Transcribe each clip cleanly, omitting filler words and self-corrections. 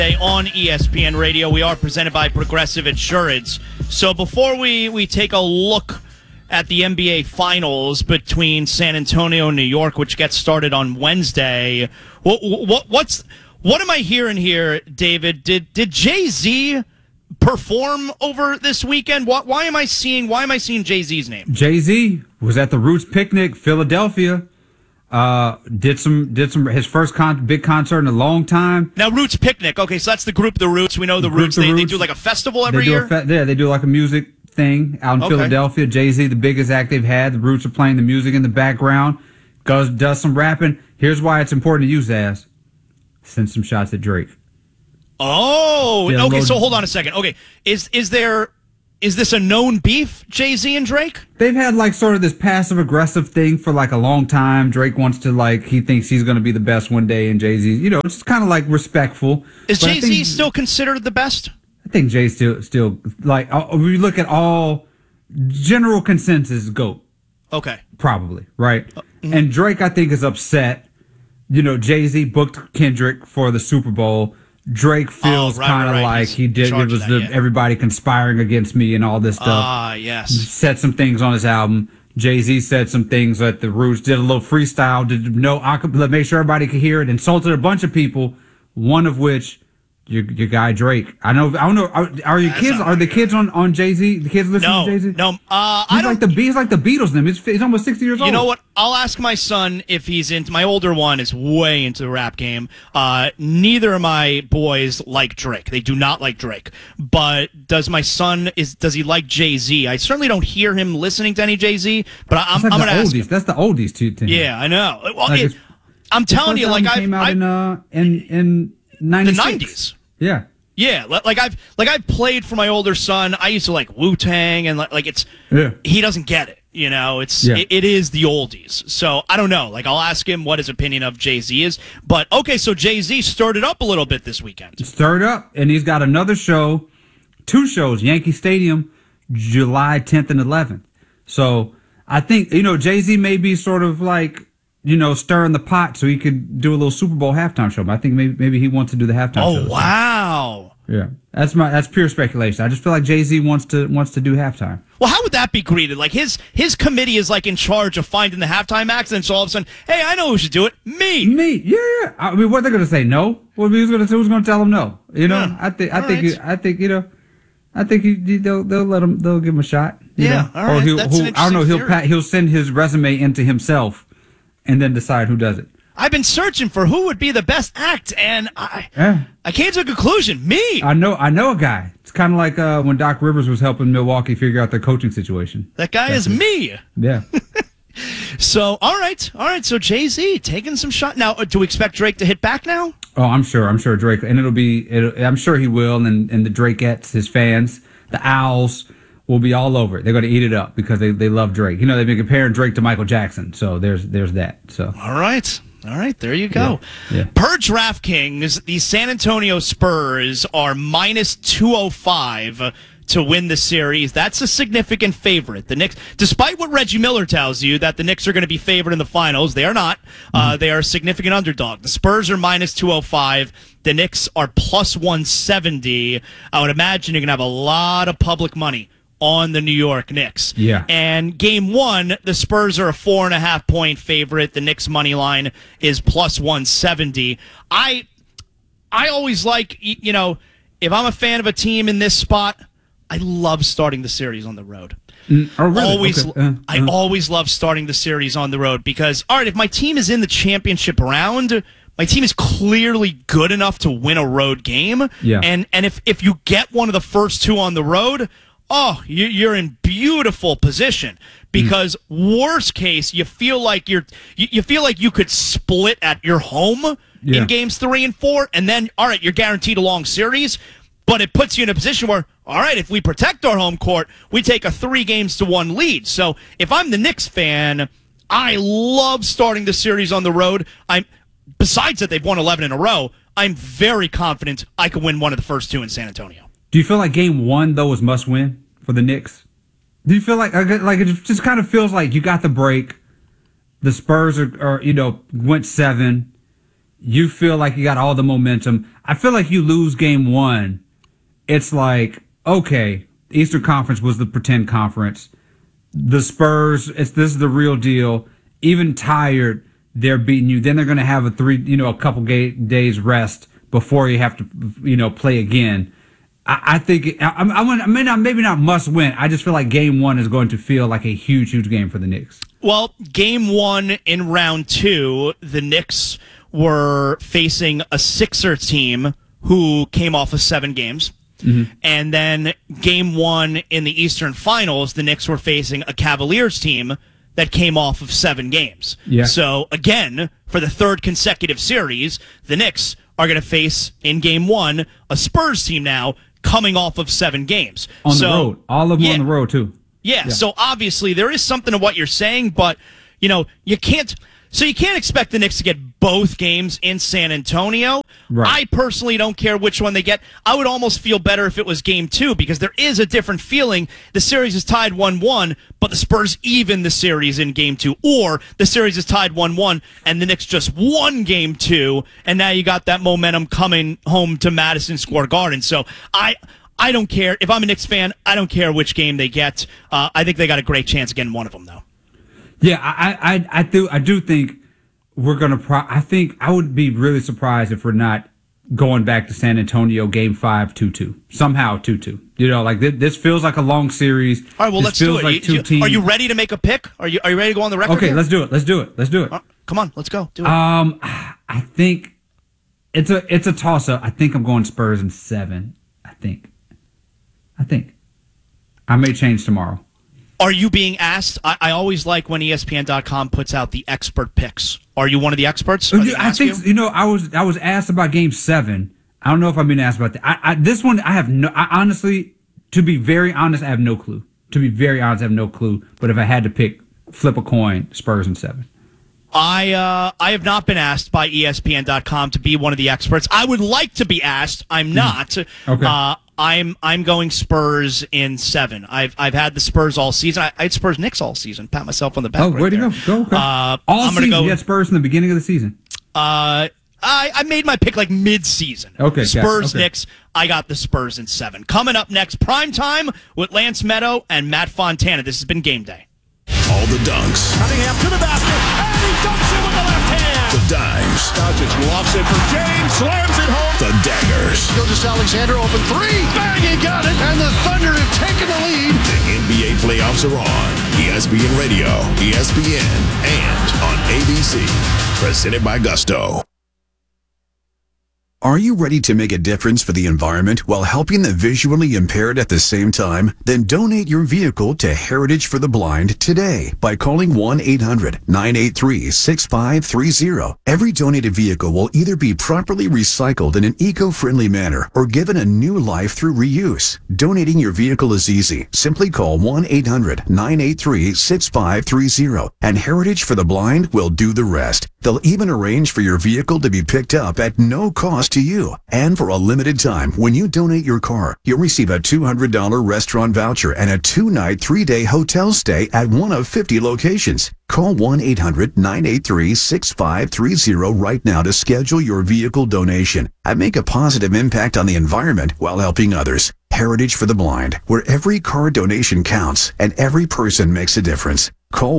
On ESPN Radio. We are presented by Progressive Insurance. So before we take a look at the NBA Finals between San Antonio and New York, which gets started on Wednesday, what am I hearing here, David? Did Jay-Z perform over this weekend? Why am I seeing Jay-Z's name? Jay-Z was at the Roots Picnic, Philadelphia. Did some his first big concert in a long time. Now, Roots Picnic. Okay, so that's the group The Roots. We know the Roots. They do like a festival every year. They do like a music thing out in Philadelphia. Jay-Z, the biggest act they've had. The Roots are playing the music in the background. Does some rapping. Here's why it's important to use as. Send some shots at Drake. Oh, okay. So hold on a second. Okay, is this a known beef, Jay-Z and Drake? They've had like sort of this passive-aggressive thing for like a long time. Drake wants to he thinks he's going to be the best one day, and Jay-Z, it's kind of like respectful. Is Jay-Z still considered the best? I think Jay's still like, if we look at all general consensus, GOAT. Okay. Probably, right? And Drake, I think, is upset. Jay-Z booked Kendrick for the Super Bowl. Drake feels kind of like he did. It was everybody conspiring against me and all this stuff. Yes. Said some things on his album. Jay-Z said some things at the Roots. Did a little freestyle. Make sure everybody could hear it. Insulted a bunch of people. One of which your guy Drake. I don't know. Are your kids? Are the kids on Jay-Z? The kids listening to Jay-Z? No. He's like the Beatles. He's almost 60 years old. You know what? I'll ask my son if he's into. My older one is way into the rap game. Neither of my boys like Drake. They do not like Drake. But does my son does he like Jay-Z? I certainly don't hear him listening to any Jay-Z. But I'm going to ask him. That's the oldies too. Yeah, I know. Well, I'm telling you, like came out in 96. The 90s. Yeah. Yeah, I've played for my older son. I used to like Wu-Tang and he doesn't get it. It is the oldies. So I don't know. I'll ask him what his opinion of Jay-Z is. But okay, so Jay-Z stirred it up a little bit this weekend. Stirred up, and he's got another show, 2 shows, Yankee Stadium, July 10th and 11th. So I think, Jay-Z may be sort of stirring the pot so he could do a little Super Bowl halftime show. But I think maybe he wants to do the halftime show. Oh, wow. Yeah. That's pure speculation. I just feel like Jay-Z wants to do halftime. Well, how would that be greeted? Like his committee is in charge of finding the halftime acts, and so all of a sudden, hey, I know who should do it. Me. Yeah. I mean, what are they going to say? No? Who's going to tell them no? Yeah. I think they'll give him a shot. All right. Or he'll send his resume into himself and then decide who does it. I've been searching for who would be the best act, and I came to a conclusion. Me. I know a guy. It's kind of like when Doc Rivers was helping Milwaukee figure out their coaching situation. That guy is me. Yeah. So, all right. So Jay-Z taking some shot. Now, do we expect Drake to hit back now? Oh, I'm sure Drake, and I'm sure he will, and the Drakeettes, his fans, the Owls, will be all over it. They're going to eat it up because they love Drake. They've been comparing Drake to Michael Jackson, so there's that. So all right, there you go. Yeah. Per DraftKings, the San Antonio Spurs are minus 205 to win the series. That's a significant favorite. The Knicks, despite what Reggie Miller tells you, that the Knicks are going to be favored in the finals, they are not. They are a significant underdog. The Spurs are minus 205. The Knicks are plus 170. I would imagine you're going to have a lot of public money on the New York Knicks. Yeah. And game 1, the Spurs are a 4.5 point favorite. The Knicks money line is plus 170. I always like, if I'm a fan of a team in this spot, I love starting the series on the road. Oh, really? I always love starting the series on the road because, all right, if my team is in the championship round, my team is clearly good enough to win a road game. Yeah. And if you get one of the first 2 on the road, you're in beautiful position because worst case, you feel like you could split at your home in games 3 and 4, and then all right, you're guaranteed a long series. But it puts you in a position where, all right, if we protect our home court, we take a 3-1 lead. So if I'm the Knicks fan, I love starting the series on the road. Besides that, they've won 11 in a row. I'm very confident I can win one of the first 2 in San Antonio. Do you feel like game 1 though was must win for the Knicks? Do you feel like it just kind of feels like you got the break? The Spurs are went 7. you feel like you got all the momentum. I feel like you lose game one. It's like, okay, Eastern Conference was the pretend conference. The Spurs, this is the real deal. Even tired, they're beating you. Then they're going to have a couple days rest before you have to, play again. I think maybe not must win. I just feel like game one is going to feel like a huge, huge game for the Knicks. Well, game one in round two, the Knicks were facing a Sixers team who came off of 7 games. Mm-hmm. And then game one in the Eastern Finals, the Knicks were facing a Cavaliers team that came off of 7 games. Yeah. So, again, for the third consecutive series, the Knicks are going to face, in game one, a Spurs team now coming off of 7 games. On the road. All of them on the road, too. Yeah, so obviously there is something to what you're saying, but, you can't expect the Knicks to get both games in San Antonio. Right. I personally don't care which one they get. I would almost feel better if it was game 2 because there is a different feeling. The series is tied 1-1, but the Spurs even the series in game 2. Or the series is tied 1-1 and the Knicks just won game 2, and now you got that momentum coming home to Madison Square Garden. So I don't care. If I'm a Knicks fan, I don't care which game they get. I think they got a great chance of getting one of them, though. Yeah, I do think we're going to I think I would be really surprised if we're not going back to San Antonio game 5 2-2. Somehow 2-2. This feels like a long series. All right, well, let's do it. Are you ready to make a pick? Are you ready to go on the record? Okay, here? Let's do it. Come on, let's go. Do it. I think it's a toss up. I think I'm going Spurs in 7. I think. I may change tomorrow. Are you being asked? I always like when ESPN.com puts out the expert picks. Are you one of the experts? I think I was asked about Game 7. I don't know if I'm being asked about that. This one I have honestly, to be very honest, I have no clue. But if I had to flip a coin, Spurs in 7. I have not been asked by ESPN.com to be one of the experts. I would like to be asked. I'm not. Okay. I'm going Spurs in 7. I've had the Spurs all season. I had Spurs Knicks all season. Pat myself on the back. Oh, where'd you go? Okay. All season. You had Spurs in the beginning of the season. I made my pick like mid-season. Okay. Spurs Knicks. I got the Spurs in 7. Coming up next, prime time with Lance Meadow and Matt Fontana. This has been Game Day. All the dunks. Cunningham to the basket, and he dunks it with the left hand. The dimes. Doncic lofts it for James, slams it home. The daggers. Gilgeous-Alexander open 3. Bang, he got it, and the Thunder have taken the lead. The NBA playoffs are on. ESPN Radio, ESPN, and on ABC. Presented by Gusto. Are you ready to make a difference for the environment while helping the visually impaired at the same time? Then donate your vehicle to Heritage for the Blind today by calling 1-800-983-6530. Every donated vehicle will either be properly recycled in an eco-friendly manner or given a new life through reuse. Donating your vehicle is easy. Simply call 1-800-983-6530 and Heritage for the Blind will do the rest. They'll even arrange for your vehicle to be picked up at no cost to you. And for a limited time, when you donate your car, you'll receive a $200 restaurant voucher and a 2-night, 3-day hotel stay at one of 50 locations. Call 1-800-983-6530 right now to schedule your vehicle donation and make a positive impact on the environment while helping others. Heritage for the Blind, where every car donation counts and every person makes a difference. Call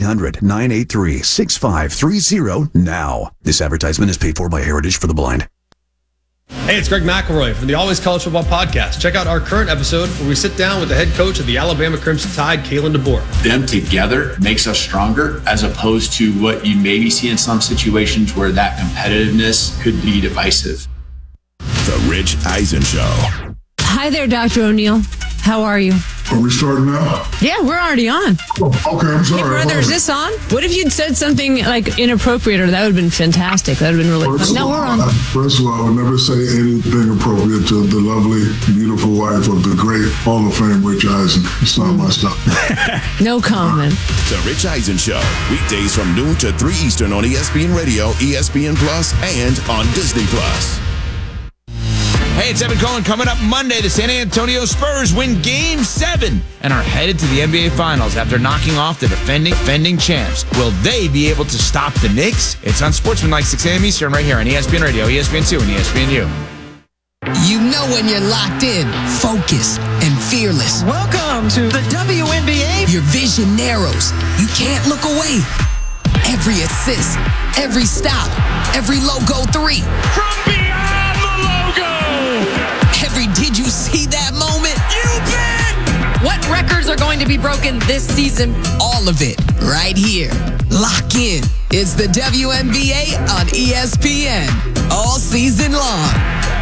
1-800-983-6530 now. This advertisement is paid for by Heritage for the Blind. Hey, it's Greg McElroy from the Always College Football Podcast. Check out our current episode where we sit down with the head coach of the Alabama Crimson Tide, Kalen DeBoer. Them together makes us stronger, as opposed to what you maybe see in some situations where that competitiveness could be divisive. The Rich Eisen Show. Hi there, Dr. O'Neill. How are you? Are we starting now? Yeah, we're already on. Oh, okay, I'm sorry. Hey, brother, is this on? What if you'd said something like inappropriate, or that would have been fantastic? That would have been really fun. No, we're on. First of all, I would never say anything appropriate to the lovely, beautiful wife of the great Hall of Fame Rich Eisen. It's not my stuff. No comment. The Rich Eisen Show. Weekdays from noon to 3 Eastern on ESPN Radio, ESPN Plus, and on Disney Plus. Hey, it's Evan Cohen. Coming up Monday, the San Antonio Spurs win Game 7 and are headed to the NBA Finals after knocking off the defending champs. Will they be able to stop the Knicks? It's on Sportsmanlike 6 a.m. Eastern right here on ESPN Radio, ESPN2, and ESPNU. You know when you're locked in, focused, and fearless. Welcome to the WNBA. Your vision narrows. You can't look away. Every assist, every stop, every logo 3. From beyond the logo. Every did you see that moment? You bet. What records are going to be broken this season? All of it right here. Lock in. It's the WNBA on ESPN. All season long.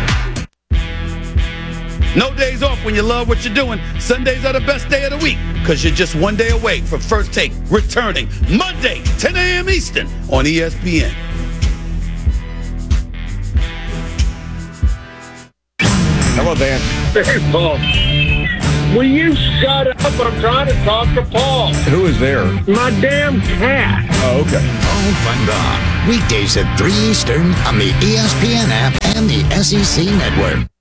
No days off when you love what you're doing. Sundays are the best day of the week because you're just one day away from First Take returning Monday, 10 a.m. Eastern on ESPN. Hello, Dan. Hey, Paul. Will you shut up? I'm trying to talk to Paul. Who is there? My damn cat. Oh, okay. Paul Van Gogh. Weekdays at 3 Eastern on the ESPN app and the SEC Network.